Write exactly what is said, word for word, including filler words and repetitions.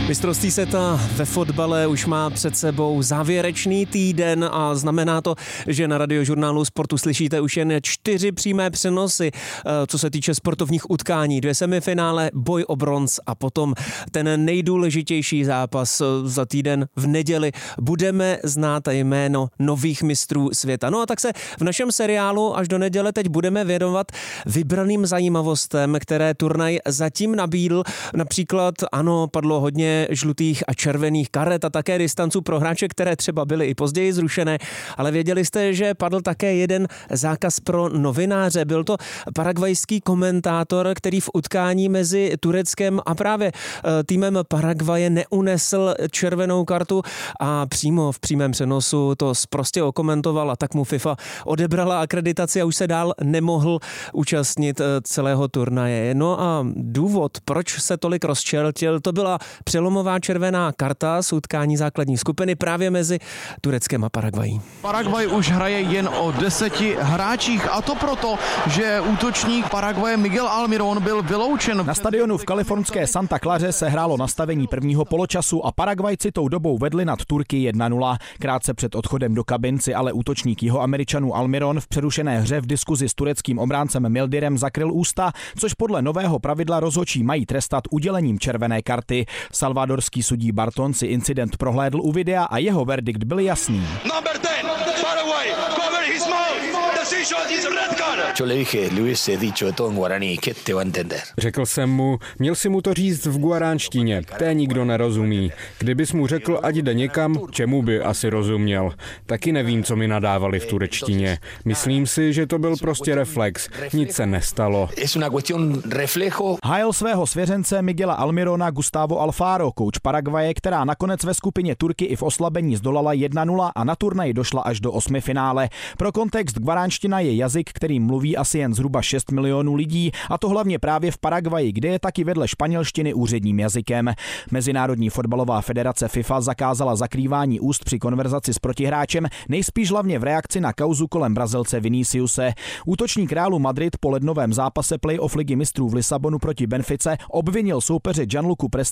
Mistrovství světa ve fotbale už má před sebou závěrečný týden a znamená to, že na Radiožurnálu Sportu slyšíte už jen čtyři přímé přenosy, co se týče sportovních utkání. Dvě semifinále, boj o bronz a potom ten nejdůležitější zápas za týden v neděli. Budeme znát jméno nových mistrů světa. No a tak se v našem seriálu až do neděle teď budeme věnovat vybraným zajímavostem, které turnaj zatím nabídl. Například, ano, padlo hodně žlutých a červených karet a také distanců pro hráče, které třeba byly i později zrušené, ale věděli jste, že padl také jeden zákaz pro novináře. Byl to paragvajský komentátor, který v utkání mezi Tureckem a právě týmem Paragvaje neunesl červenou kartu a přímo v přímém přenosu to sprostě okomentoval a tak mu FIFA odebrala akreditaci a už se dál nemohl účastnit celého turnaje. No a důvod, proč se tolik rozčeltil, to byla přelomová červená karta z utkání základní skupiny právě mezi Tureckem a Paragvají. Paragvaj už hraje jen o deseti hráčích a to proto, že útočník Paragvaje Miguel Almirón byl vyloučen. Na stadionu v kalifornské Santa Claře se hrálo nastavení prvního poločasu a Paragvajci tou dobou vedli nad Turky jedna nula. Krátce před odchodem do kabin si ale útočník Jihoameričanů Almirón v přerušené hře v diskuzi s tureckým obráncem Mildirem zakryl ústa, což podle nového pravidla rozhodčí mají trestat udělením červené karty. Salvadorský sudí Barton si incident prohlédl u videa a jeho verdikt byl jasný. Řekl jsem mu, měl si mu to říct v guaránštině, té nikdo nerozumí. Kdybys mu řekl, ať jde někam, čemu by asi rozuměl. Taky nevím, co mi nadávali v turečtině. Myslím si, že to byl prostě reflex. Nic se nestalo. Hájil svého svěřence Miguela Almiróna Gustavo Alfaro, kouč Paragvaje, která nakonec ve skupině Turky i v oslabení zdolala jedna nula a na turnaj došla až do osmifinále. Pro kontext, guaránština je jazyk, který mluví asi jen zhruba šest milionů lidí, a to hlavně právě v Paragvaji, kde je taky vedle španělštiny úředním jazykem. Mezinárodní fotbalová federace FIFA zakázala zakrývání úst při konverzaci s protihráčem, nejspíš hlavně v reakci na kauzu kolem Brazilce Viniciuse. Útočník Realu Madrid po lednovém zápase play-off ligy mistrů v Lisabonu proti Benfice obvinil soupeře Gianluku Prestiho